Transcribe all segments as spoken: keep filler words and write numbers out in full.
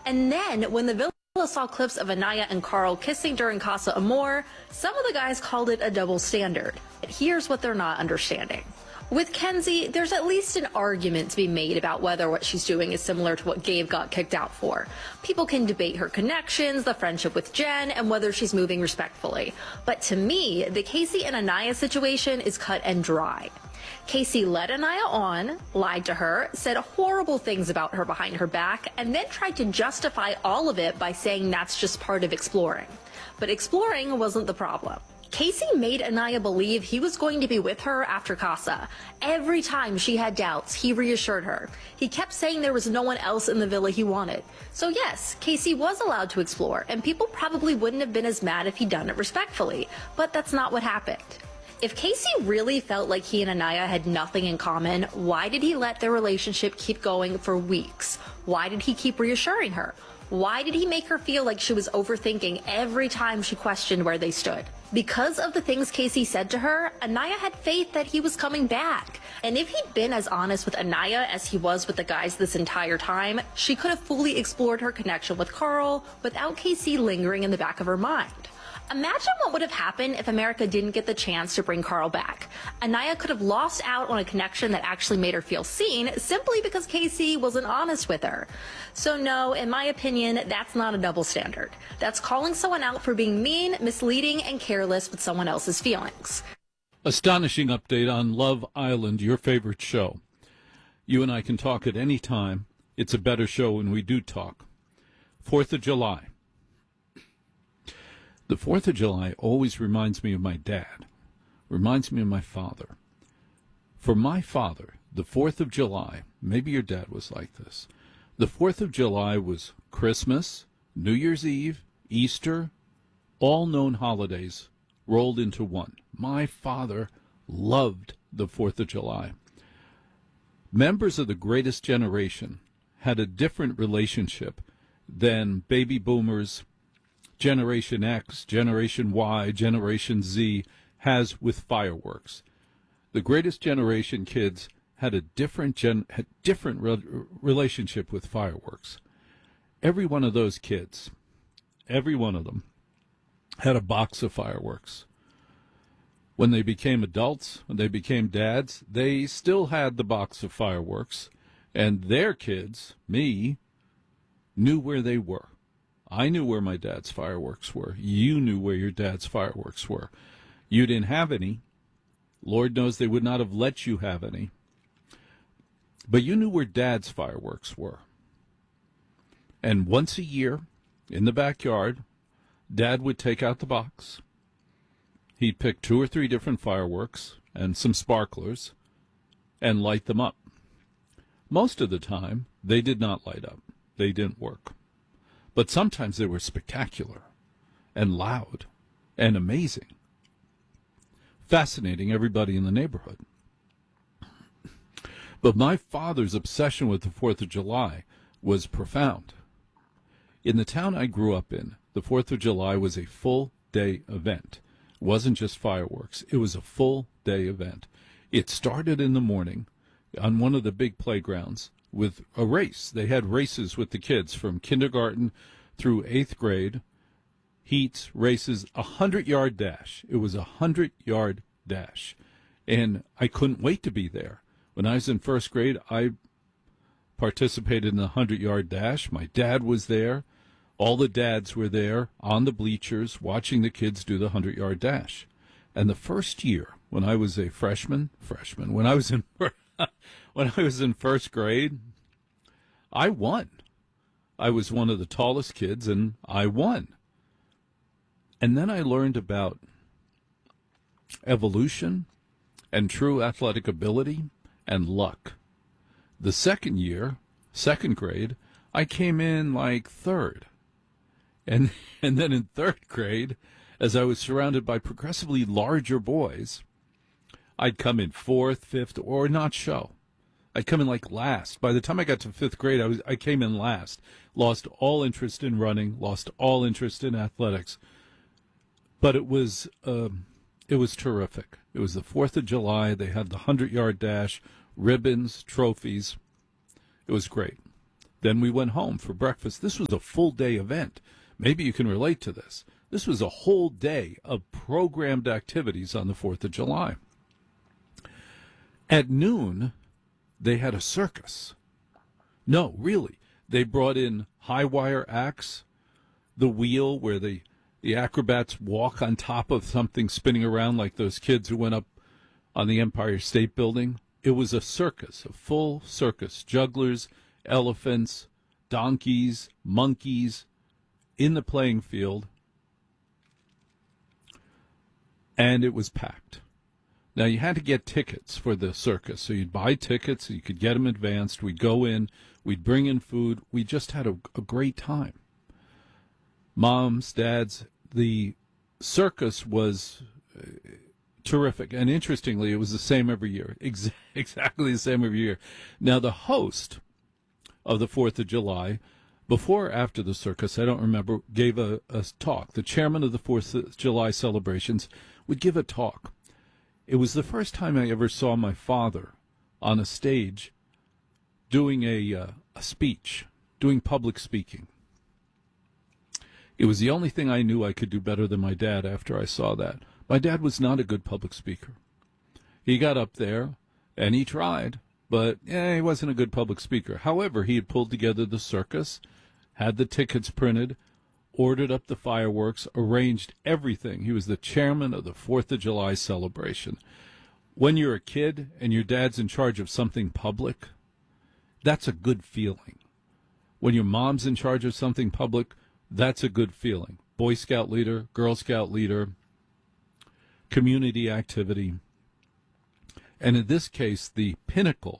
And then when the Villa saw clips of Anaya and Carl kissing during Casa Amor, some of the guys called it a double standard. But here's what they're not understanding. With Kenzie, there's at least an argument to be made about whether what she's doing is similar to what Gabe got kicked out for. People can debate her connections, the friendship with Jen, and whether she's moving respectfully. But to me, the Casey and Anaya situation is cut and dry. Casey led Anaya on, lied to her, said horrible things about her behind her back, and then tried to justify all of it by saying that's just part of exploring. But exploring wasn't the problem. Casey made Anaya believe he was going to be with her after Casa. Every time she had doubts, he reassured her. He kept saying there was no one else in the villa he wanted. So yes, Casey was allowed to explore, and people probably wouldn't have been as mad if he'd done it respectfully. But that's not what happened. If Casey really felt like he and Anaya had nothing in common, why did he let their relationship keep going for weeks? Why did he keep reassuring her? Why did he make her feel like she was overthinking every time she questioned where they stood? Because of the things Casey said to her, Anaya had faith that he was coming back. And if he'd been as honest with Anaya as he was with the guys this entire time, she could have fully explored her connection with Carl without Casey lingering in the back of her mind. Imagine what would have happened if America didn't get the chance to bring Carl back. Anaya could have lost out on a connection that actually made her feel seen simply because Casey wasn't honest with her. So no, in my opinion, that's not a double standard. That's calling someone out for being mean, misleading, and careless with someone else's feelings. Astonishing update on Love Island, your favorite show. You and I can talk at any time. It's a better show when we do talk. Fourth of July. The Fourth of July always reminds me of my dad, reminds me of my father. For my father, the Fourth of July, maybe your dad was like this, the Fourth of July was Christmas, New Year's Eve, Easter, all known holidays rolled into one. My father loved the Fourth of July. Members of the greatest generation had a different relationship than baby boomers, Generation X, Generation Y, Generation Z has with fireworks. The greatest generation kids had a different gen, had different re- relationship with fireworks. Every one of those kids, every one of them, had a box of fireworks. When they became adults, when they became dads, they still had the box of fireworks, and their kids, me, knew where they were. I knew where my dad's fireworks were. You knew where your dad's fireworks were. You didn't have any. Lord knows they would not have let you have any. But you knew where dad's fireworks were. And once a year, in the backyard, Dad would take out the box. He'd pick two or three different fireworks and some sparklers and light them up. Most of the time, they did not light up. They didn't work. But sometimes they were spectacular and loud and amazing, fascinating everybody in the neighborhood. But my father's obsession with the Fourth of July was profound. In the town I grew up in, the Fourth of July was a full-day event. It wasn't just fireworks. It was a full-day event. It started in the morning on one of the big playgrounds with a race. They had races with the kids from kindergarten through eighth grade, heats, races, a hundred-yard dash. It was a hundred-yard dash. And I couldn't wait to be there. When I was in first grade, I participated in the hundred-yard dash. My dad was there. All the dads were there on the bleachers watching the kids do the hundred-yard dash. And the first year, when I was a freshman, freshman, when I was in when I was in first grade, I won. I was one of the tallest kids, and I won. And then I learned about evolution and true athletic ability and luck. The second year, second grade, I came in like third. And and then in third grade, as I was surrounded by progressively larger boys, I'd come in fourth, fifth, or not show. I'd come in like last. By the time I got to fifth grade, I was I came in last. Lost all interest in running, lost all interest in athletics. But it was um, it was terrific. It was the Fourth of July. They had the hundred-yard dash, ribbons, trophies. It was great. Then we went home for breakfast. This was a full day event. Maybe you can relate to this. This was a whole day of programmed activities on the fourth of July. At noon, they had a circus. No, really. They brought in high wire acts, the wheel where the, the acrobats walk on top of something spinning around like those kids who went up on the Empire State Building. It was a circus, a full circus. Jugglers, elephants, donkeys, monkeys in the playing field. And it was packed. Now, you had to get tickets for the circus. So you'd buy tickets, so you could get them advanced. We'd go in, we'd bring in food. We just had a, a great time. Moms, dads, the circus was uh, terrific. And interestingly, it was the same every year. Ex- exactly the same every year. Now, the host of the fourth of July, before or after the circus, I don't remember, gave a, a talk. The chairman of the fourth of July celebrations would give a talk. It was the first time I ever saw my father on a stage doing a, uh, a speech, doing public speaking. It was the only thing I knew I could do better than my dad after I saw that. My dad was not a good public speaker. He got up there, and he tried, but eh, he wasn't a good public speaker. However, he had pulled together the circus, had the tickets printed, ordered up the fireworks, arranged everything. He was the chairman of the fourth of July celebration. When you're a kid and your dad's in charge of something public, that's a good feeling. When your mom's in charge of something public, that's a good feeling. Boy Scout leader, Girl Scout leader, community activity. And in this case, the pinnacle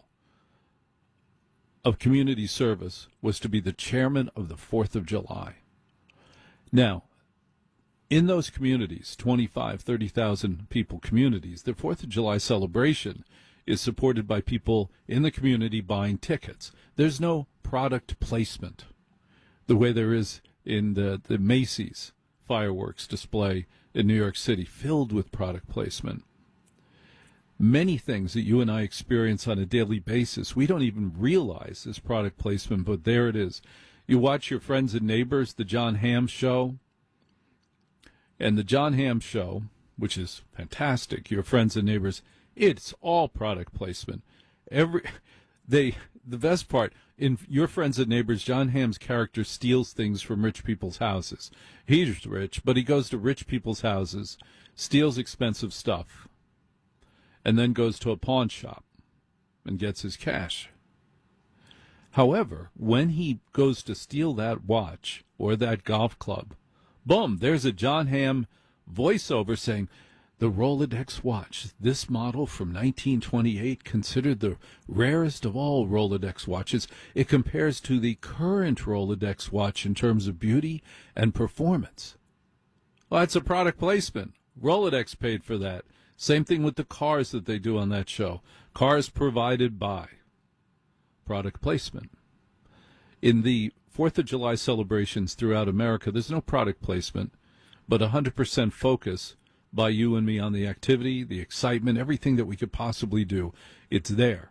of community service was to be the chairman of the fourth of July. Now, in those communities, twenty-five, thirty thousand people communities, the fourth of July celebration is supported by people in the community buying tickets. There's no product placement the way there is in the, the Macy's fireworks display in New York City, filled with product placement. Many things that you and I experience on a daily basis, we don't even realize is product placement, but there it is. You watch your Friends and Neighbors, the John Hamm Show, and the John Hamm Show, which is fantastic, your Friends and Neighbors, it's all product placement. Every they the best part, in your Friends and Neighbors, John Hamm's character steals things from rich people's houses. He's rich, but he goes to rich people's houses, steals expensive stuff, and then goes to a pawn shop and gets his cash. However, when he goes to steal that watch or that golf club, boom, there's a John Hamm voiceover saying, the Rolodex watch, this model from nineteen twenty-eight, considered the rarest of all Rolodex watches. It compares to the current Rolodex watch in terms of beauty and performance. Well, that's a product placement. Rolodex paid for that. Same thing with the cars that they do on that show. Cars provided by. Product placement. In the fourth of July celebrations throughout America, there's no product placement, but one hundred percent focus by you and me on the activity, the excitement, everything that we could possibly do. It's there.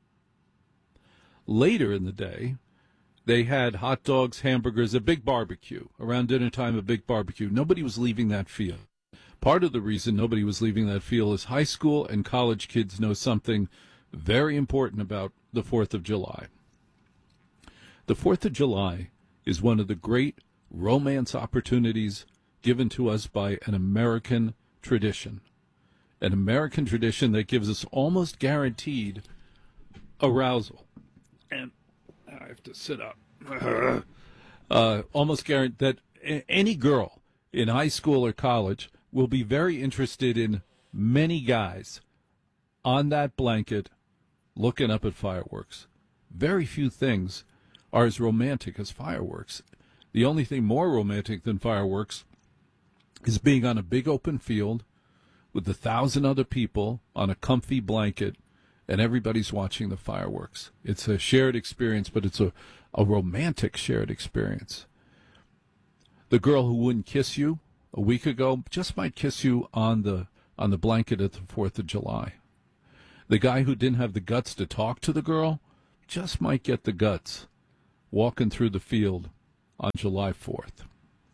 Later in the day, they had hot dogs, hamburgers, a big barbecue. Around dinner time, a big barbecue. Nobody was leaving that field. Part of the reason nobody was leaving that field is high school and college kids know something very important about the fourth of July. The fourth of July is one of the great romance opportunities given to us by an American tradition. An American tradition that gives us almost guaranteed arousal. And I have to sit up. uh, almost guaranteed that any girl in high school or college will be very interested in many guys on that blanket looking up at fireworks. Very few things are as romantic as fireworks. The only thing more romantic than fireworks is being on a big open field with a thousand other people on a comfy blanket and everybody's watching the fireworks. It's a shared experience, but it's a, a romantic shared experience. The girl who wouldn't kiss you a week ago just might kiss you on the on the blanket at the fourth of July. The guy who didn't have the guts to talk to the girl just might get the guts walking through the field on July fourth.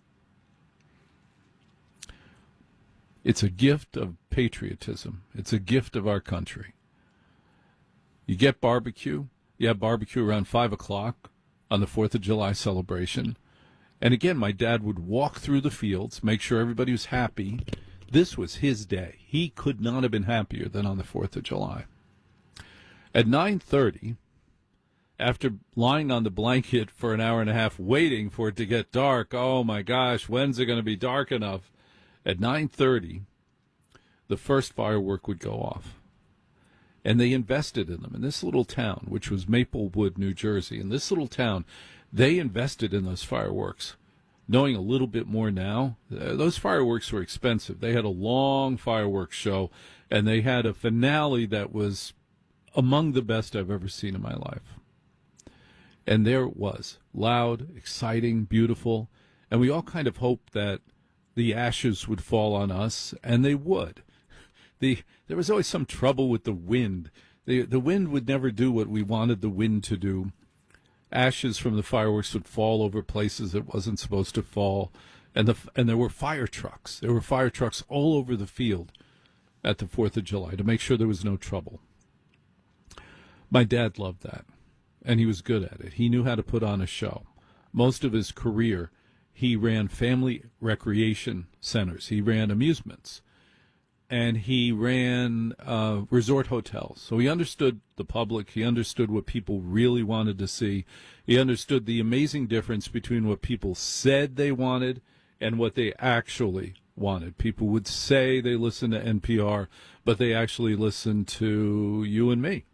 It's a gift of patriotism. It's a gift of our country. You get barbecue. You have barbecue around five o'clock on the fourth of July celebration. And again, my dad would walk through the fields, make sure everybody was happy. This was his day. He could not have been happier than on the fourth of July. At nine thirty, after lying on the blanket for an hour and a half waiting for it to get dark, oh my gosh, when's it going to be dark enough? At nine thirty, the first firework would go off. And they invested in them. In this little town, which was Maplewood, New Jersey, in this little town, they invested in those fireworks. Knowing a little bit more now, uh, those fireworks were expensive. They had a long fireworks show, and they had a finale that was among the best I've ever seen in my life. And there it was, loud, exciting, beautiful, and we all kind of hoped that the ashes would fall on us, and they would. The there was always some trouble with the wind. The the wind would never do what we wanted the wind to do. Ashes from the fireworks would fall over places it wasn't supposed to fall, and the and there were fire trucks. There were fire trucks all over the field at the fourth of July to make sure there was no trouble. My dad loved that, and he was good at it. He knew how to put on a show. Most of his career, he ran family recreation centers. He ran amusements. And he ran uh, resort hotels. So he understood the public. He understood what people really wanted to see. He understood the amazing difference between what people said they wanted and what they actually wanted. People would say they listened to N P R, but they actually listened to you and me.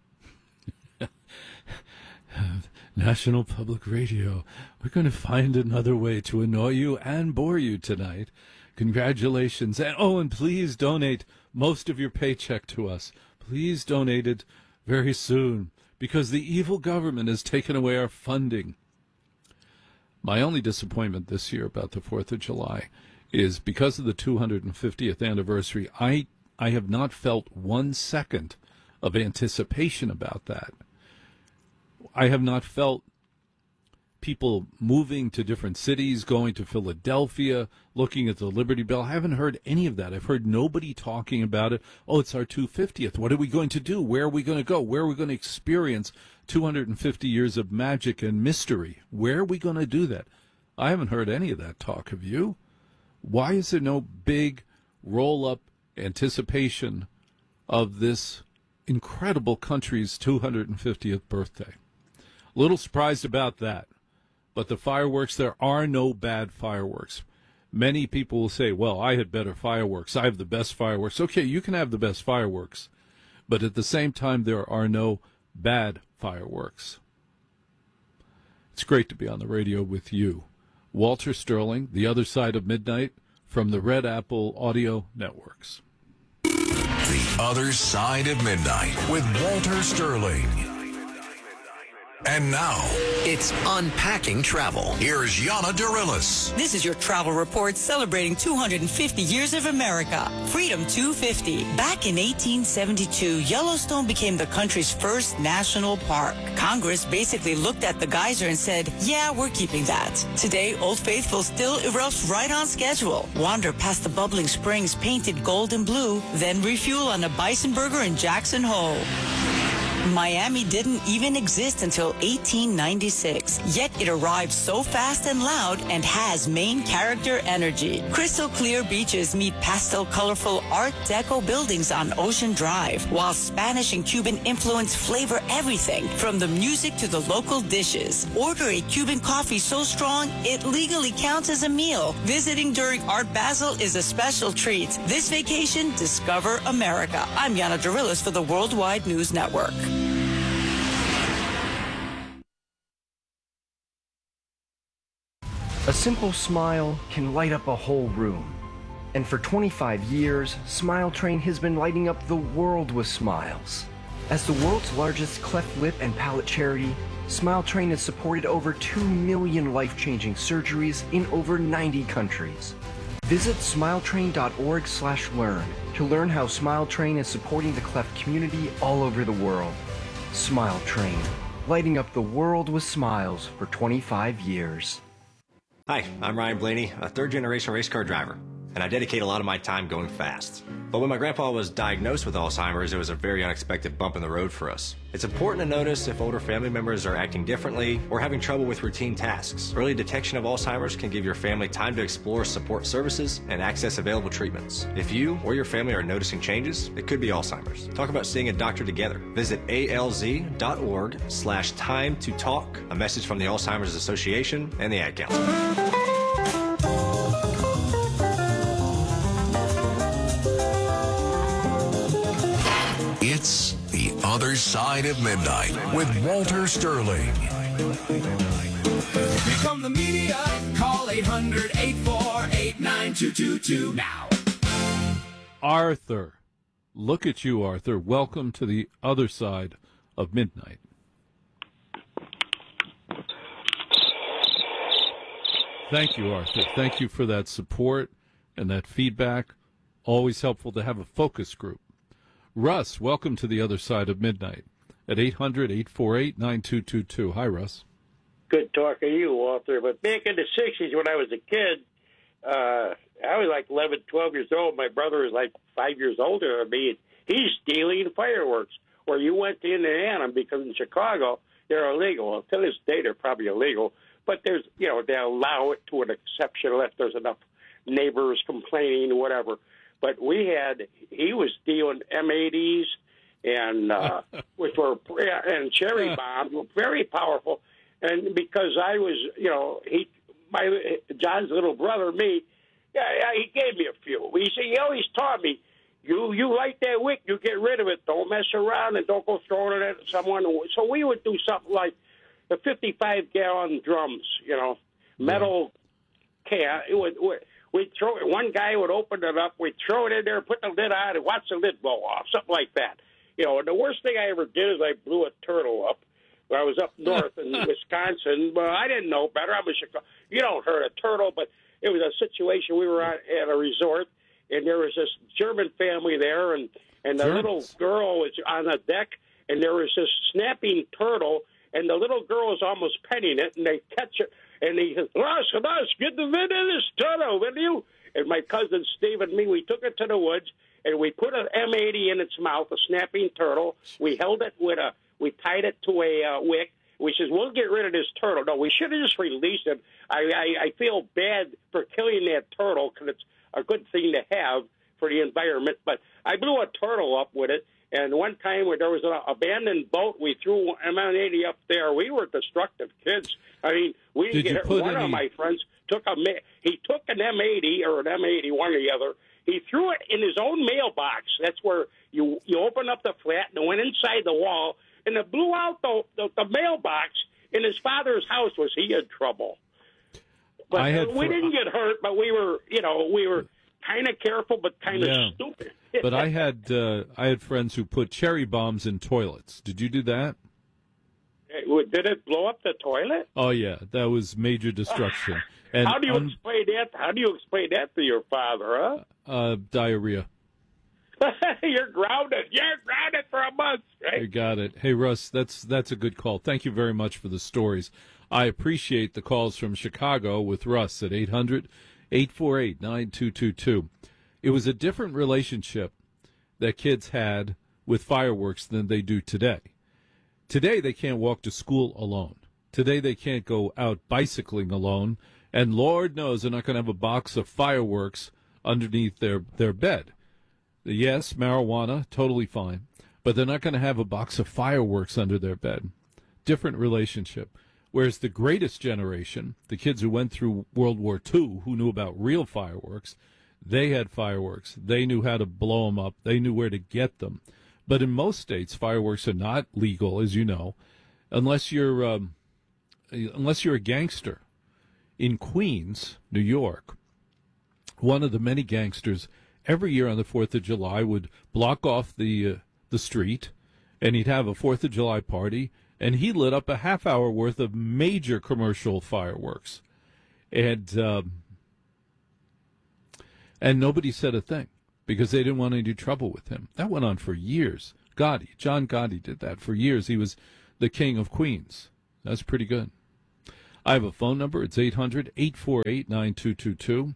National Public Radio. We're going to find another way to annoy you and bore you tonight. Congratulations. And oh, and please donate most of your paycheck to us. Please donate it very soon, because the evil government has taken away our funding. My only disappointment this year about the fourth of July is because of the two hundred fiftieth anniversary, I, I have not felt one second of anticipation about that. I have not felt people moving to different cities, going to Philadelphia, looking at the Liberty Bell. I haven't heard any of that. I've heard nobody talking about it. Oh, it's our two hundred fiftieth. What are we going to do? Where are we going to go? Where are we going to experience two hundred fifty years of magic and mystery? Where are we going to do that? I haven't heard any of that talk. Have you? Why is there no big roll-up anticipation of this incredible country's two hundred fiftieth birthday? A little surprised about that. But the fireworks, there are no bad fireworks. Many people will say, well, I had better fireworks. I have the best fireworks. Okay, you can have the best fireworks. But at the same time, there are no bad fireworks. It's great to be on the radio with you. Walter Sterling, The Other Side of Midnight, from the Red Apple Audio Networks. The Other Side of Midnight with Walter Sterling. And now, it's Unpacking Travel. Here's Yana Dirilis. This is your travel report celebrating two hundred fifty years of America. Freedom two fifty. Back in eighteen seventy-two, Yellowstone became the country's first national park. Congress basically looked at the geyser and said, yeah, we're keeping that. Today, Old Faithful still erupts right on schedule. Wander past the bubbling springs painted gold and blue, then refuel on a bison burger in Jackson Hole. Miami didn't even exist until eighteen ninety-six, yet it arrived so fast and loud and has main character energy. Crystal clear beaches meet pastel colorful Art Deco buildings on Ocean Drive, while Spanish and Cuban influence flavor everything from the music to the local dishes. Order a Cuban coffee so strong it legally counts as a meal. Visiting during Art Basel is a special treat. This vacation, discover America. I'm Yana Dirilis for the Worldwide News Network. A simple smile can light up a whole room. And for twenty-five years, Smile Train has been lighting up the world with smiles. As the world's largest cleft lip and palate charity, Smile Train has supported over two million life-changing surgeries in over ninety countries. Visit smiletrain.org slash learn to learn how Smile Train is supporting the cleft community all over the world. Smile Train. lighting up the world with smiles for twenty-five years. Hi, I'm Ryan Blaney, a third-generation race car driver, and I dedicate a lot of my time going fast. But when my grandpa was diagnosed with Alzheimer's, it was a very unexpected bump in the road for us. It's important to notice if older family members are acting differently or having trouble with routine tasks. Early detection of Alzheimer's can give your family time to explore support services and access available treatments. If you or your family are noticing changes, it could be Alzheimer's. Talk about seeing a doctor together. Visit alz.org slash time to talk. A message from the Alzheimer's Association and the Ad Council. It's The Other Side of Midnight with Walter Sterling. From the media, call eight hundred, eight four eight, nine two two two now. Arthur. Look at you, Arthur. Welcome to The Other Side of Midnight. Thank you, Arthur. Thank you for that support and that feedback. Always helpful to have a focus group. Russ, welcome to The Other Side of Midnight at eight hundred, eight four eight, nine two two two. Hi, Russ. Good talk to you, Walter. But back in the sixties when I was a kid, uh, I was like eleven, twelve years old. My brother was like five years older than me. He's stealing fireworks. Or you went to Indiana because in Chicago, they're illegal. Well, to this day, they're probably illegal. But there's, you know, they allow it to an exception if there's enough neighbors complaining or whatever. But we had, he was stealing M eighties and, uh, which were, and cherry bombs, were very powerful. And because I was, you know, he, my, John's little brother, me, yeah, he gave me a few. He said, he always taught me, you, you light that wick, you get rid of it. Don't mess around and don't go throwing it at someone. So we would do something like the fifty-five gallon drums, you know, metal can. It would, We'd throw it. One guy would open it up. We'd throw it in there, put the lid on, and watch the lid blow off, something like that. You know, and the worst thing I ever did is I blew a turtle up. When I was up north in Wisconsin. Well, I didn't know better. I was Chicago. You don't hurt a turtle, but it was a situation. We were at, at a resort, and there was this German family there, and, and the Germans. little girl was on the deck, and there was this snapping turtle, and the little girl was almost petting it, and they catch it. And he says, Russ, Russ, get the vid of this turtle, will you? And my cousin Steve and me, we took it to the woods, and we put an M eighty in its mouth, a snapping turtle. We held it with a, we tied it to a uh, wick. We says, we'll get rid of this turtle. No, we should have just released it. I, I, I feel bad for killing that turtle because it's a good thing to have for the environment. But I blew a turtle up with it. And one time where there was an abandoned boat, we threw M eighty up there. We were destructive kids. I mean, we Did didn't you get put it. One any- of my friends took a he took an M eighty or an M eighty, one or the other. He threw it in his own mailbox. That's where you you open up the flat and it went inside the wall, and it blew out the the, the mailbox in his father's house. Was he in trouble? But I had we for- didn't get hurt, but we were, you know, we were kind of careful, but kind of Yeah. stupid. But I had uh, I had friends who put cherry bombs in toilets. Did you do that? Did it blow up the toilet? Oh yeah, that was major destruction. And How do you un- explain that? How do you explain that to your father, huh? uh, diarrhea? You're grounded. You're grounded for a month, right? You got it. Hey Russ, that's that's a good call. Thank you very much for the stories. I appreciate the calls from Chicago with Russ at eight hundred, eight four eight, nine two two two. It was a different relationship that kids had with fireworks than they do today. Today they can't walk to school alone. Today they can't go out bicycling alone. And Lord knows they're not going to have a box of fireworks underneath their, their bed. Yes, marijuana, totally fine. But they're not going to have a box of fireworks under their bed. Different relationship. Whereas the greatest generation, the kids who went through World War Two, who knew about real fireworks, they had fireworks. They knew how to blow them up. They knew where to get them. But in most states, fireworks are not legal, as you know, unless you're um, unless you're a gangster. In Queens, New York, one of the many gangsters every year on the Fourth of July would block off the uh, the street, and he'd have a Fourth of July party, and he lit up a half hour worth of major commercial fireworks, and um, and nobody said a thing because they didn't want any trouble with him. That went on for years. Gotti, John Gotti did that for years. He was the King of Queens. That's pretty good. I have a phone number. It's eight hundred, eight four eight, nine two two two.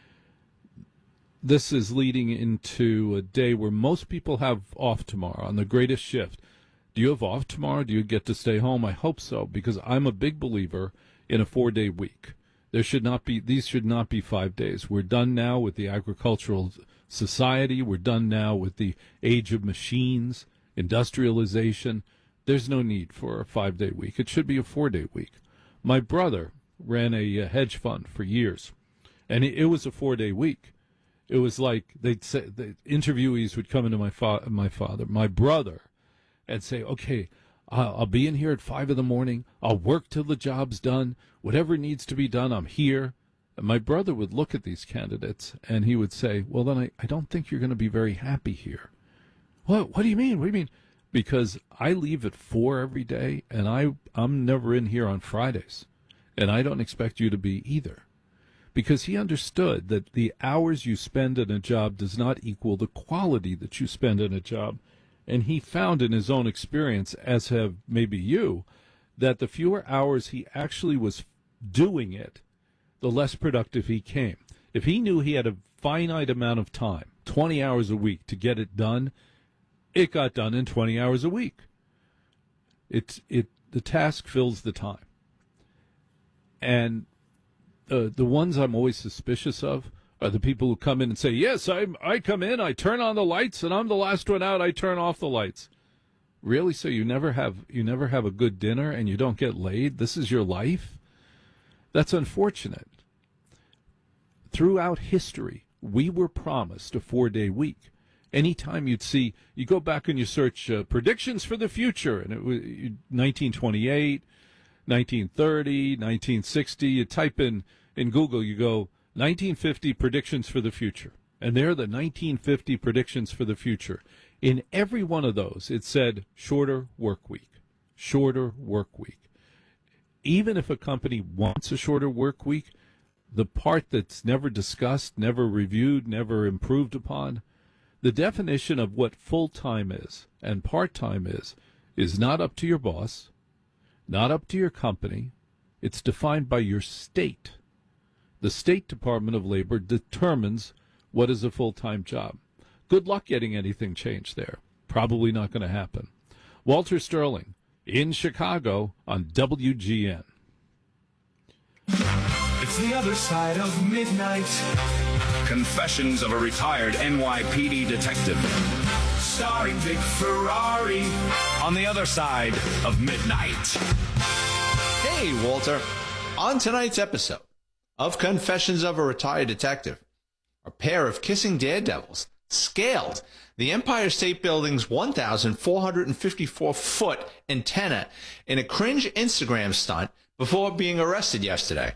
This is leading into a day where most people have off tomorrow on the greatest shift. Do you have off tomorrow? Do you get to stay home? I hope so, because I'm a big believer in a four-day week. There should not be, these should not be five days. We're done now with the agricultural society. We're done now with the age of machines, industrialization. There's no need for a five-day week. It should be a four-day week. My brother ran a, a hedge fund for years, and it, it was a four-day week. It was like they'd say, the interviewees would come into my fa- my father, my brother, and say, okay, I'll, I'll be in here at five in the morning. I'll work till the job's done. Whatever needs to be done, I'm here. And my brother would look at these candidates, and he would say, well, then I, I don't think you're going to be very happy here. What? What do you mean? What do you mean? Because I leave at four every day, and I, I'm never in here on Fridays. And I don't expect you to be either. Because he understood that the hours you spend in a job does not equal the quality that you spend in a job. And he found in his own experience, as have maybe you, that the fewer hours he actually was doing it, the less productive he came. If he knew he had a finite amount of time, twenty hours a week, to get it done, it got done in twenty hours a week. It's it the task fills the time. And uh, the ones I'm always suspicious of are the people who come in and say, yes, I I come in, I turn on the lights, and I'm the last one out, I turn off the lights. Really? So you never have you never have a good dinner and you don't get laid? This is your life? That's unfortunate. Throughout history, we were promised a four-day week. Anytime you'd see, you go back and you search uh, predictions for the future, and it was nineteen twenty-eight, nineteen thirty, nineteen sixty. You type in, in Google, you go, nineteen fifty predictions for the future. And there are the nineteen fifty predictions for the future. In every one of those, it said shorter work week, shorter work week. Even if a company wants a shorter work week, the part that's never discussed, never reviewed, never improved upon, the definition of what full-time is and part-time is, is not up to your boss, not up to your company. It's defined by your state. The State Department of Labor determines what is a full-time job. Good luck getting anything changed there. Probably not going to happen. Walter Sterling in Chicago on W G N. It's the other side of midnight. Confessions of a retired N Y P D detective. Starring Vic Ferrari on the other side of midnight. Hey, Walter. On tonight's episode of Confessions of a Retired Detective, a pair of kissing daredevils scaled the Empire State Building's one thousand four hundred fifty-four foot antenna in a cringe Instagram stunt before being arrested yesterday.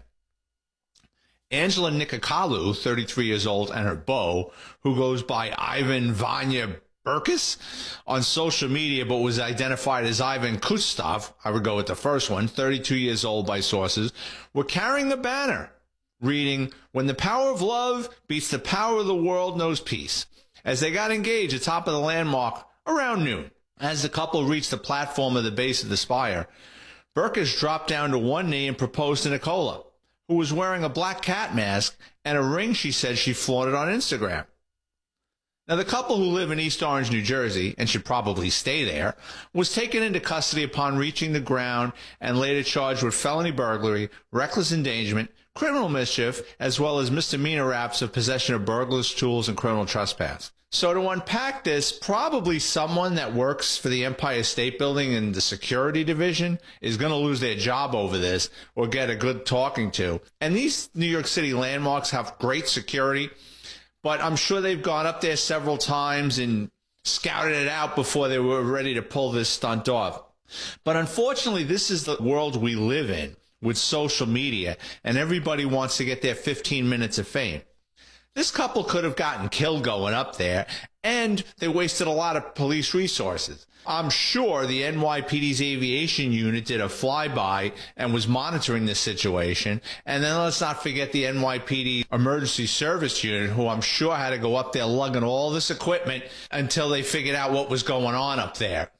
Angela Nikakalu, thirty-three years old, and her beau, who goes by Ivan Vanya Burkus on social media but was identified as Ivan Kustov, I would go with the first one, thirty-two years old by sources, were carrying a banner reading, "When the power of love beats the power of the world knows peace," as they got engaged atop of the landmark around noon. As the couple reached the platform of the base of the spire, Burkus dropped down to one knee and proposed to Nicola, who was wearing a black cat mask and a ring she said she flaunted on Instagram. Now, the couple, who live in East Orange, New Jersey, and should probably stay there, was taken into custody upon reaching the ground and later charged with felony burglary, reckless endangerment, criminal mischief, as well as misdemeanor raps of possession of burglars' tools and criminal trespass. So to unpack this, probably someone that works for the Empire State Building in the security division is going to lose their job over this or get a good talking to. And these New York City landmarks have great security, but I'm sure they've gone up there several times and scouted it out before they were ready to pull this stunt off. But unfortunately, this is the world we live in with social media, and everybody wants to get their fifteen minutes of fame. This couple could have gotten killed going up there, and they wasted a lot of police resources. I'm sure the N Y P D's aviation unit did a flyby and was monitoring this situation. And then let's not forget the N Y P D emergency service unit, who I'm sure had to go up there lugging all this equipment until they figured out what was going on up there.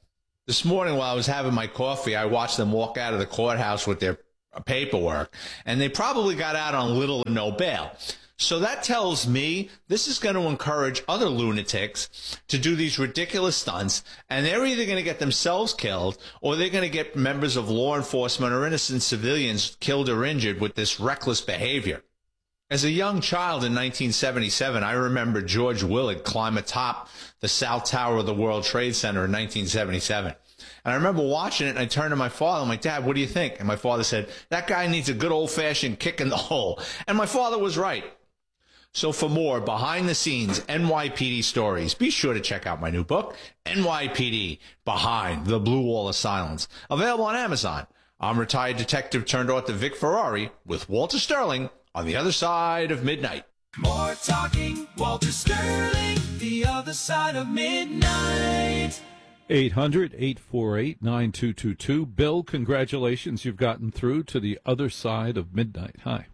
This morning while I was having my coffee, I watched them walk out of the courthouse with their paperwork, and they probably got out on little or no bail. So that tells me this is going to encourage other lunatics to do these ridiculous stunts, and they're either going to get themselves killed or they're going to get members of law enforcement or innocent civilians killed or injured with this reckless behavior. As a young child in nineteen seventy-seven, I remember George Willard climb atop the South Tower of the World Trade Center in nineteen seventy-seven. And I remember watching it, and I turned to my father. I'm like, Dad, what do you think? And my father said, that guy needs a good old-fashioned kick in the hole. And my father was right. So for more behind-the-scenes N Y P D stories, be sure to check out my new book, N Y P D, Behind the Blue Wall of Silence, available on Amazon. I'm retired detective turned author Vic Ferrari with Walter Sterling on the other side of midnight. More talking, Walter Sterling, the other side of midnight. eight hundred, eight four eight, nine two two two. Bill, congratulations. You've gotten through to the other side of midnight. Hi.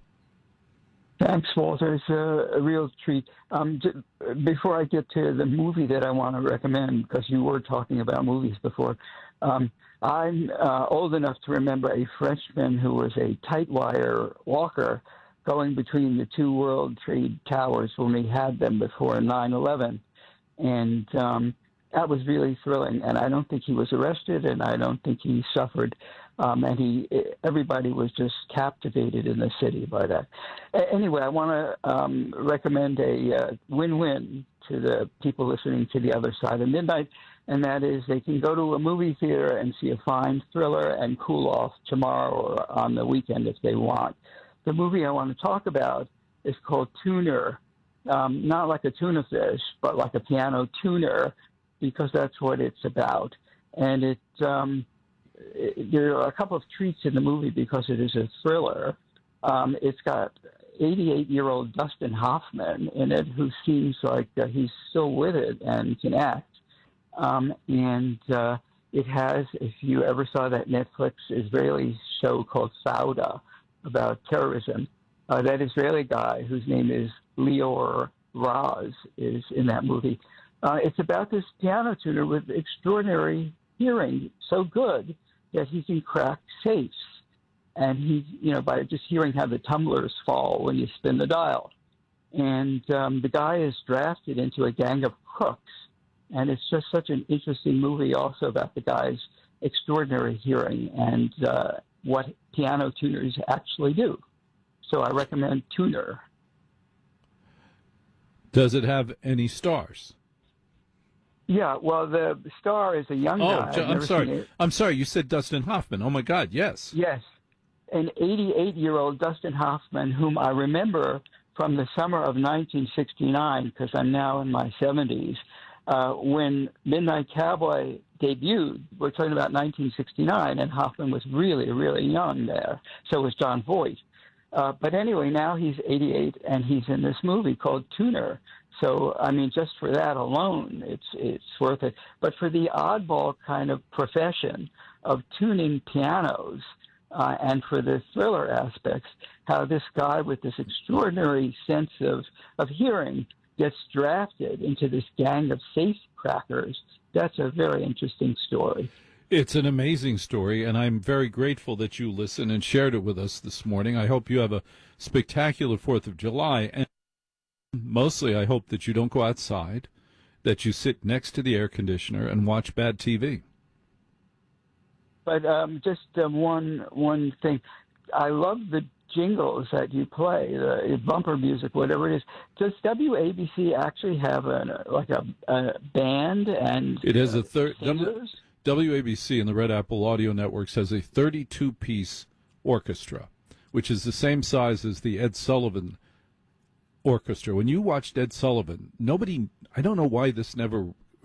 Thanks, Walter. It's a, a real treat. Um, j- before I get to the movie that I want to recommend, because you were talking about movies before, um, I'm uh, old enough to remember a Frenchman who was a tight wire walker going between the two World Trade Towers when we had them before nine eleven. And um, that was really thrilling. And I don't think he was arrested, and I don't think he suffered. Um, and he, everybody was just captivated in the city by that. A- anyway, I want to um, recommend a uh, win-win to the people listening to the other side of midnight, and that is they can go to a movie theater and see a fine thriller and cool off tomorrow or on the weekend if they want. The movie I want to talk about is called Tuner, um, not like a tuna fish, but like a piano tuner, because that's what it's about. And it... Um, there are a couple of treats in the movie because it is a thriller. Um, it's got eighty-eight-year-old Dustin Hoffman in it, who seems like uh, he's still with it and can act. Um, and uh, it has, if you ever saw that Netflix Israeli show called Fauda about terrorism, uh, that Israeli guy whose name is Lior Raz is in that movie. Uh, it's about this piano tuner with extraordinary hearing, so good that he can crack safes. And he, you know, by just hearing how the tumblers fall when you spin the dial. And um, the guy is drafted into a gang of crooks. And it's just such an interesting movie also about the guy's extraordinary hearing and uh, what piano tuners actually do. So I recommend Tuner. Does it have any stars? Yeah, well, the star is a young Oh, guy. J- I've I'm never sorry. seen it. I'm sorry. You said Dustin Hoffman. Oh, my God, yes. Yes. An eighty-eight-year-old Dustin Hoffman, whom I remember from the summer of nineteen sixty-nine, because I'm now in my seventies, uh, when Midnight Cowboy debuted. We're talking about nineteen sixty-nine, and Hoffman was really, really young there. So was John Voight. Uh, but anyway, now he's eighty-eight, and he's in this movie called Tuner. So, I mean, just for that alone, it's it's worth it. But for the oddball kind of profession of tuning pianos, uh, and for the thriller aspects, how this guy with this extraordinary sense of, of hearing gets drafted into this gang of safe crackers, that's a very interesting story. It's an amazing story, and I'm very grateful that you listened and shared it with us this morning. I hope you have a spectacular fourth of July. And mostly, I hope that you don't go outside, that you sit next to the air conditioner and watch bad T V. But um, just uh, one one thing, I love the jingles that you play, the bumper music, whatever it is. Does W A B C actually have a like a, a band and it has a third. uh, W A B C and the Red Apple Audio Networks has a thirty-two piece orchestra, which is the same size as the Ed Sullivan Orchestra. When you watched Ed Sullivan, nobody, I don't know why this never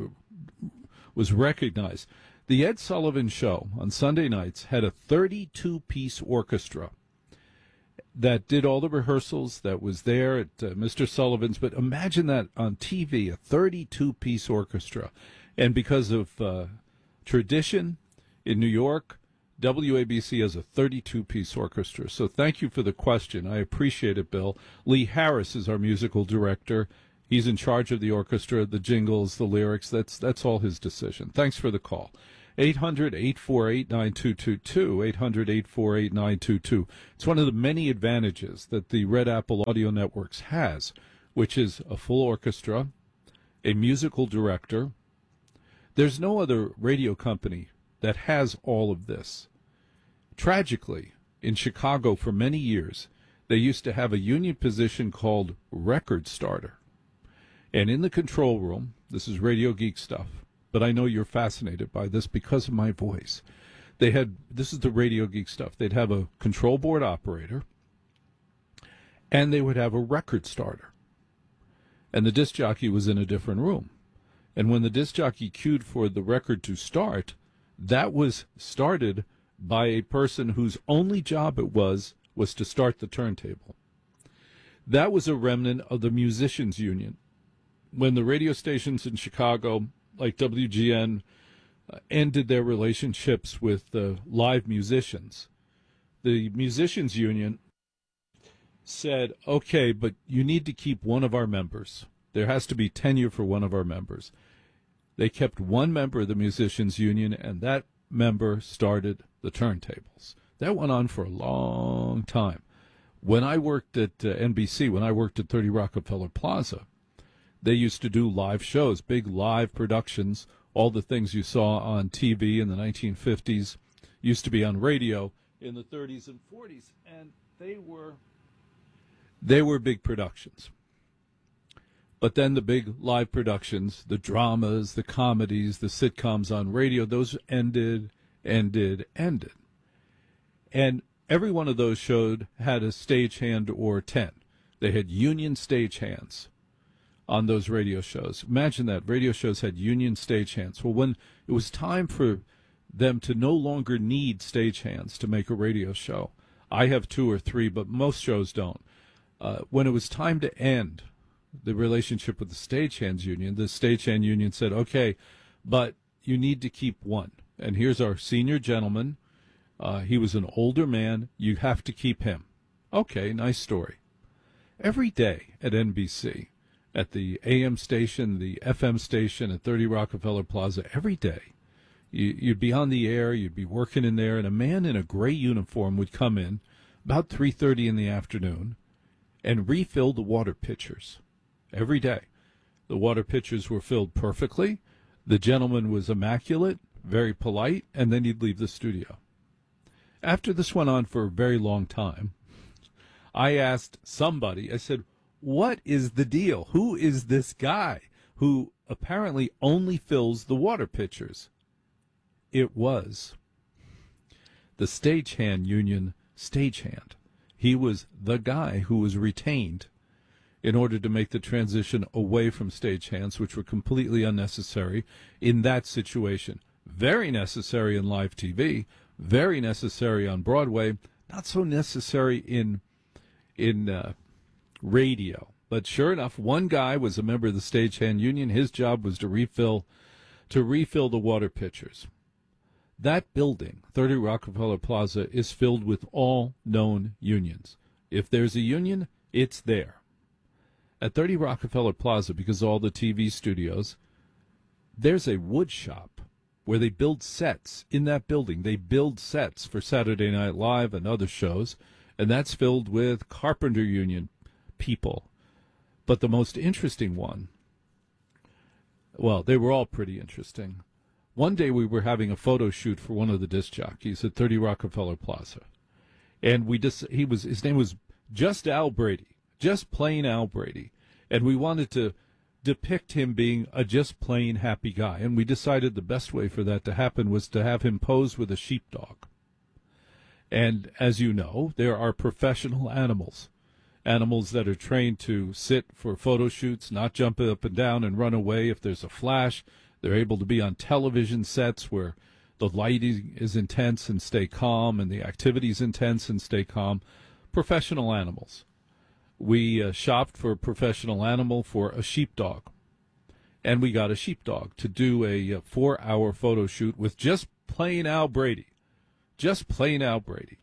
was recognized. The Ed Sullivan Show on Sunday nights had a thirty-two piece orchestra that did all the rehearsals, that was there at uh, Mister Sullivan's. But imagine that on T V, a thirty-two piece orchestra. And because of uh, tradition in New York, W A B C has a thirty-two piece orchestra. So thank you for the question. I appreciate it, Bill. Lee Harris is our musical director. He's in charge of the orchestra, the jingles, the lyrics. That's that's all his decision. Thanks for the call. eight hundred, eight four eight, nine two two two, eight hundred, eight four eight, nine two two two. It's one of the many advantages that the Red Apple Audio Networks has, which is a full orchestra, a musical director. There's no other radio company that has all of this. Tragically, in Chicago for many years, they used to have a union position called record starter. And in the control room, this is Radio Geek stuff, but I know you're fascinated by this because of my voice. They had, this is the Radio Geek stuff, they'd have a control board operator, and they would have a record starter. And the disc jockey was in a different room. And when the disc jockey cued for the record to start, that was started by a person whose only job it was was to start the turntable. That was a remnant of the musicians union. When the radio stations in Chicago, like W G N, uh, ended their relationships with uh, live musicians, the musicians union said, okay, but you need to keep one of our members. There has to be tenure for one of our members. They kept one member of the musicians union, and that member started the turntables. That went on for a long time. When I worked at uh, N B C, when I worked at thirty Rockefeller Plaza, they used to do live shows, big live productions. All the things you saw on T V in the nineteen fifties used to be on radio in the thirties and forties, and they were they were big productions. But then the big live productions, the dramas, the comedies, the sitcoms on radio, those ended, ended, ended. And every one of those showed had a stagehand or ten. They had union stagehands on those radio shows. Imagine that. Radio shows had union stagehands. Well, when it was time for them to no longer need stagehands to make a radio show, I have two or three, but most shows don't. Uh, when it was time to end the relationship with the stagehands union, the stagehand union said, okay, but you need to keep one. And here's our senior gentleman. Uh, he was an older man. You have to keep him. Okay, nice story. Every day at N B C, at the A M station, the F M station at thirty Rockefeller Plaza, every day, you, you'd be on the air, you'd be working in there, and a man in a gray uniform would come in about three thirty in the afternoon and refill the water pitchers every day. The water pitchers were filled perfectly. The gentleman was immaculate, very polite, and then he'd leave the studio. After this went on for a very long time, I asked somebody, I said, what is the deal? Who is this guy who apparently only fills the water pitchers? It was the stagehand union stagehand. He was the guy who was retained in order to make the transition away from stagehands, which were completely unnecessary in that situation. Very necessary in live T V, very necessary on Broadway, not so necessary in in uh, radio. But sure enough, one guy was a member of the stagehand union. His job was to refill to refill the water pitchers. That building, thirty Rockefeller Plaza, is filled with all known unions. If there's a union, it's there. At thirty Rockefeller Plaza, because of all the T V studios, there's a wood shop where they build sets in that building. They build sets for Saturday Night Live and other shows, and that's filled with carpenter union people. But the most interesting one, well, they were all pretty interesting. One day we were having a photo shoot for one of the disc jockeys at thirty Rockefeller Plaza, and we just he was his name was just Al Brady, just plain Al Brady, and we wanted to depict him being a just plain happy guy, and we decided the best way for that to happen was to have him pose with a sheepdog. And as you know, there are professional animals, animals that are trained to sit for photo shoots, not jump up and down and run away if there's a flash. They're able to be on television sets where the lighting is intense and stay calm, and the activity is intense and stay calm. Professional animals. We uh, shopped for a professional animal for a sheepdog, and we got a sheepdog to do a, a four-hour photo shoot with just plain Al Brady. Just plain Al Brady.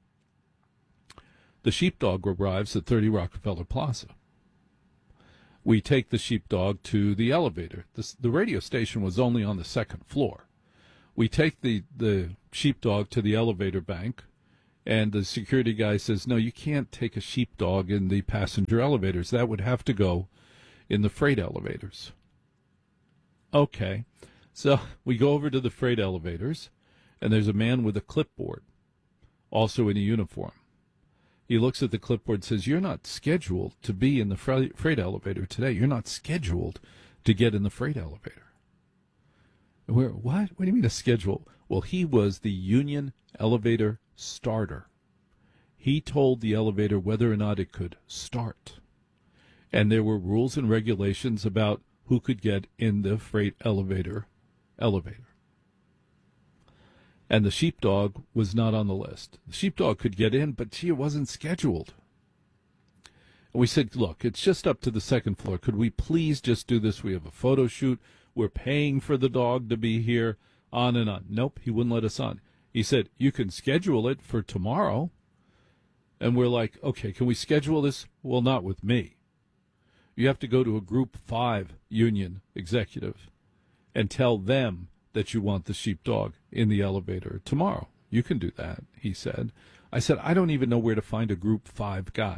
The sheepdog arrives at thirty Rockefeller Plaza. We take the sheepdog to the elevator. The, the radio station was only on the second floor. We take the, the sheepdog to the elevator bank, and the security guy says, no, you can't take a sheepdog in the passenger elevators. That would have to go in the freight elevators. Okay. So we go over to the freight elevators, and there's a man with a clipboard, also in a uniform. He looks at the clipboard and says, you're not scheduled to be in the freight, freight elevator today. You're not scheduled to get in the freight elevator. And we're, what? What do you mean a schedule? Well, he was the union elevator starter. He told the elevator whether or not it could start. And there were rules and regulations about who could get in the freight elevator elevator. And the sheepdog was not on the list. The sheepdog could get in, but gee, it wasn't scheduled. And we said, look, it's just up to the second floor. Could we please just do this? We have a photo shoot. We're paying for the dog to be here, on and on. Nope, he wouldn't let us on. He said, you can schedule it for tomorrow. And we're like, okay, can we schedule this? Well, not with me. You have to go to a group five union executive and tell them that you want the sheepdog in the elevator tomorrow. You can do that, he said. I said, I don't even know where to find a group five guy.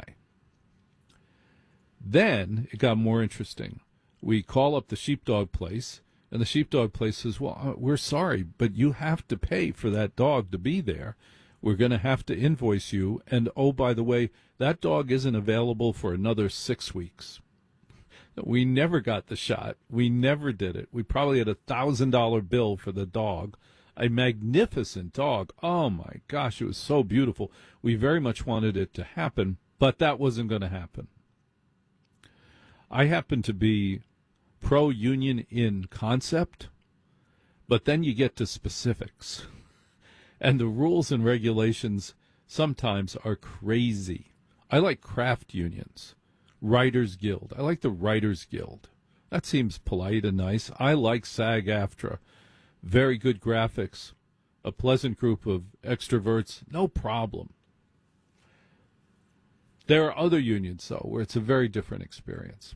Then it got more interesting. We call up the sheepdog place, and the sheepdog place says, well, we're sorry, but you have to pay for that dog to be there. We're going to have to invoice you. And, oh, by the way, that dog isn't available for another six weeks. We never got the shot. We never did it. We probably had a one thousand dollars bill for the dog. A magnificent dog. Oh, my gosh, it was so beautiful. We very much wanted it to happen, but that wasn't going to happen. I happen to be pro-union in concept, but then you get to specifics. And the rules and regulations sometimes are crazy. I like craft unions. Writers Guild. I like the Writers Guild. That seems polite and nice. I like SAG-AFTRA. Very good graphics. A pleasant group of extroverts. No problem. There are other unions, though, where it's a very different experience.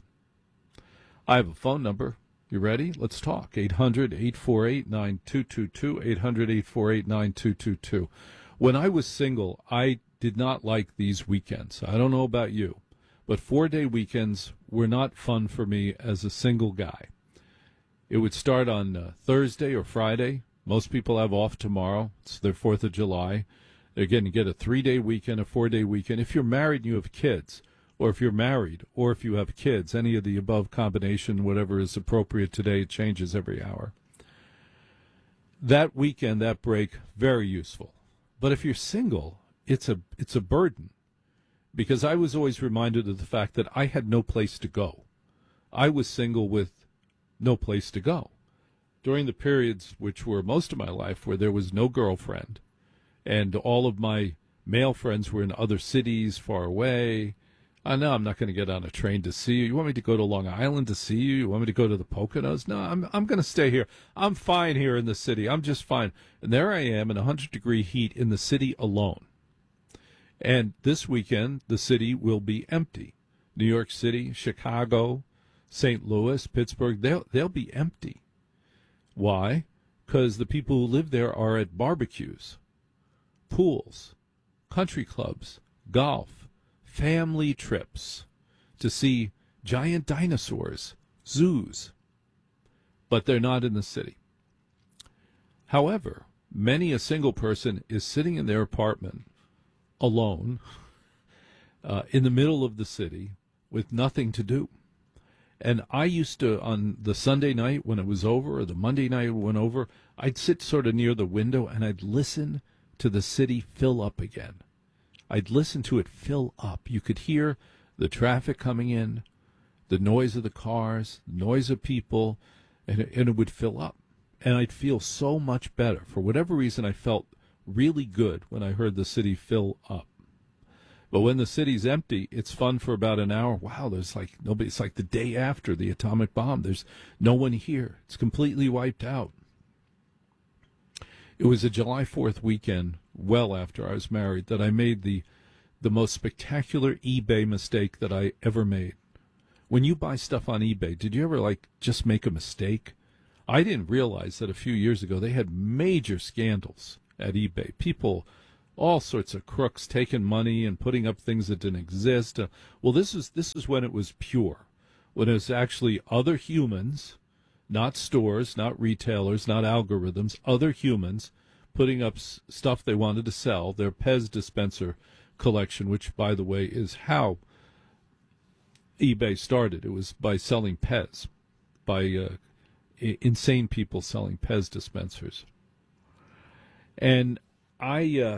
I have a phone number. You ready? Let's talk. eight hundred, eight four eight, nine two two two. eight hundred, eight four eight, nine two two two. When I was single, I did not like these weekends. I don't know about you. But four-day weekends were not fun for me as a single guy. It would start on uh, Thursday or Friday. Most people have off tomorrow. It's their fourth of July. Again, you get a three-day weekend, a four-day weekend. If you're married and you have kids, or if you're married, or if you have kids, any of the above combination, whatever is appropriate today, it changes every hour. That weekend, that break, very useful. But if you're single, it's a it's a burden. Because I was always reminded of the fact that I had no place to go. I was single with no place to go. During the periods, which were most of my life, where there was no girlfriend, and all of my male friends were in other cities far away, I know I'm not going to get on a train to see you. You want me to go to Long Island to see you? You want me to go to the Poconos? No, I'm I'm going to stay here. I'm fine here in the city. I'm just fine. And there I am in one hundred degree heat in the city alone. And this weekend, the city will be empty. New York City, Chicago, Saint Louis, Pittsburgh, they'll, they'll be empty. Why? Because the people who live there are at barbecues, pools, country clubs, golf, family trips to see giant dinosaurs, zoos. But they're not in the city. However, many a single person is sitting in their apartment alone, uh, in the middle of the city, with nothing to do. And I used to, on the Sunday night when it was over, or the Monday night it went over, I'd sit sort of near the window and I'd listen to the city fill up again. I'd listen to it fill up. You could hear the traffic coming in, the noise of the cars, the noise of people, and it, and it would fill up. And I'd feel so much better. For whatever reason, I felt really good when I heard the city fill up. But when the city's empty, it's fun for about an hour. Wow, there's like nobody. It's like the day after the atomic bomb. There's no one here. It's completely wiped out. It was a July fourth weekend, well after I was married, that I made the the most spectacular eBay mistake that I ever made. When you buy stuff on eBay, did you ever like just make a mistake? I didn't realize that a few years ago they had major scandals at eBay. People, all sorts of crooks taking money and putting up things that didn't exist. Uh, well, this is this is when it was pure, when it was actually other humans, not stores, not retailers, not algorithms, other humans putting up s- stuff they wanted to sell, their Pez dispenser collection, which, by the way, is how eBay started. It was by selling Pez, by uh, I- insane people selling Pez dispensers. And I uh,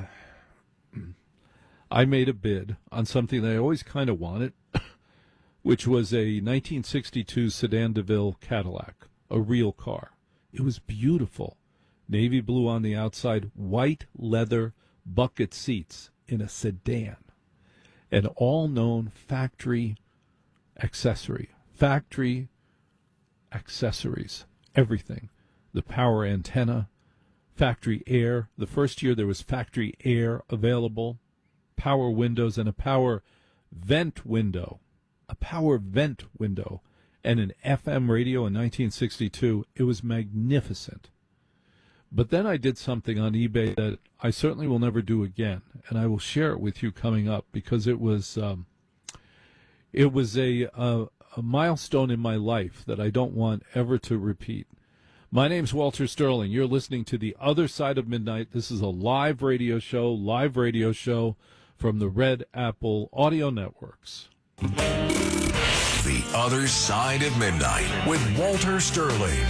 I made a bid on something that I always kind of wanted, which was a nineteen sixty-two Sedan DeVille Cadillac, a real car. It was beautiful. Navy blue on the outside, white leather bucket seats in a sedan. An all-known factory accessory. Factory accessories. Everything. The power antenna, factory air. The first year there was factory air available, power windows, and a power vent window. A power vent window. And an F M radio in nineteen sixty-two. It was magnificent. But then I did something on eBay that I certainly will never do again, and I will share it with you coming up because it was um, it was a, a a milestone in my life that I don't want ever to repeat. My name's Walter Sterling. You're listening to The Other Side of Midnight. This is a live radio show, live radio show from the Red Apple Audio Networks. The Other Side of Midnight with Walter Sterling.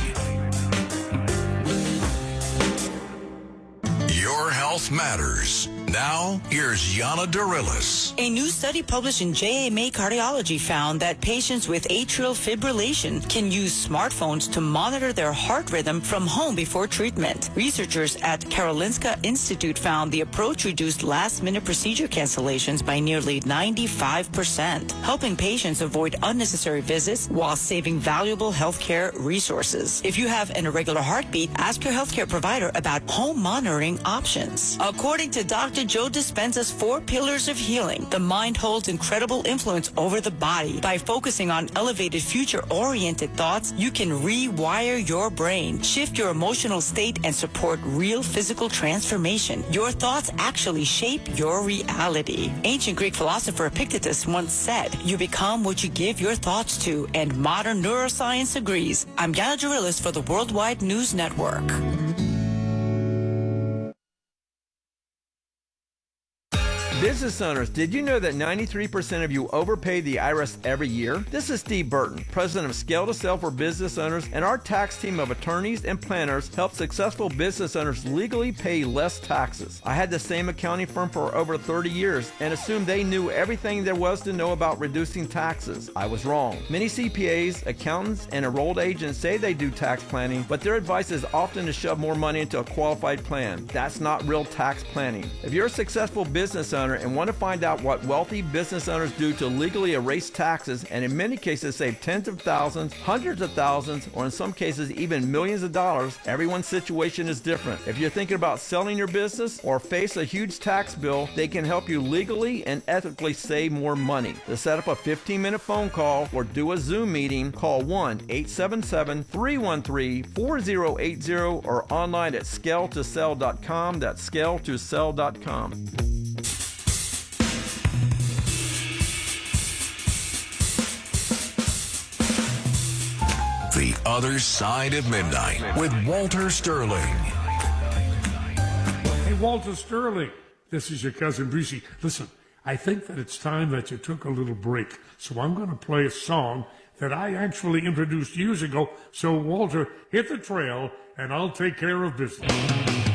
Your health matters. Now, here's Yana Darilis. A new study published in J A M A Cardiology found that patients with atrial fibrillation can use smartphones to monitor their heart rhythm from home before treatment. Researchers at Karolinska Institute found the approach reduced last-minute procedure cancellations by nearly ninety-five percent, helping patients avoid unnecessary visits while saving valuable healthcare resources. If you have an irregular heartbeat, ask your healthcare provider about home monitoring options. According to Doctor Joe Dispenza's Four Pillars of Healing, the mind holds incredible influence over the body. By focusing on elevated future-oriented thoughts, you can rewire your brain, shift your emotional state, and support real physical transformation. Your thoughts actually shape your reality. Ancient Greek philosopher Epictetus once said, "You become what you give your thoughts to," and modern neuroscience agrees. I'm Yana Darilis for the Worldwide News Network. Business owners, did you know that ninety-three percent of you overpay the I R S every year? This is Steve Burton, president of Scale to Sell for Business Owners, and our tax team of attorneys and planners help successful business owners legally pay less taxes. I had the same accounting firm for over thirty years and assumed they knew everything there was to know about reducing taxes. I was wrong. Many C P As, accountants, and enrolled agents say they do tax planning, but their advice is often to shove more money into a qualified plan. That's not real tax planning. If you're a successful business owner and want to find out what wealthy business owners do to legally erase taxes and in many cases save tens of thousands, hundreds of thousands, or in some cases even millions of dollars, everyone's situation is different. If you're thinking about selling your business or face a huge tax bill, they can help you legally and ethically save more money. To set up a fifteen minute phone call or do a Zoom meeting, call one eight seven seven, three one three, four zero eight zero or online at scale to sell dot com. That's scale to sell dot com. The Other Side of Midnight with Walter Sterling. Hey, Walter Sterling, this is your cousin Brucey. Listen, I think that it's time that you took a little break, so I'm going to play a song that I actually introduced years ago. So, Walter, hit the trail, and I'll take care of business.